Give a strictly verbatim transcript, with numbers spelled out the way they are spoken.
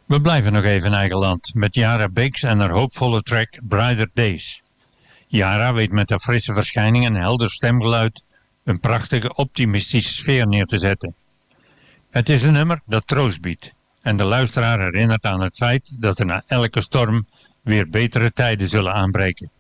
We blijven nog even in eigen land met Yara Biggs en haar hoopvolle track Brighter Days. Yara weet met haar frisse verschijning en helder stemgeluid een prachtige optimistische sfeer neer te zetten. Het is een nummer dat troost biedt en de luisteraar herinnert aan het feit dat er na elke storm weer betere tijden zullen aanbreken.